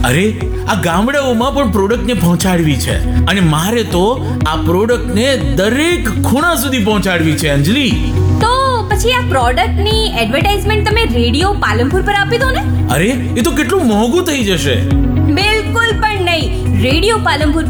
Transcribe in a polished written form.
અરે આ ગામડાઓમાં પણ પ્રોડક્ટને પહોંચાડવી છે અને મારે તો આ પ્રોડક્ટને દરેક ખૂણા સુધી પહોંચાડવી છે અંજલિ. તો પછી આ પ્રોડક્ટની એડવર્ટાઇઝમેન્ટ તમે રેડિયો પાલનપુર પર આપી દો ને. અરે એ તો કેટલું મોંઘું થઈ જશે. બિલકુલ પણ નહીં. રેડિયો પાલનપુર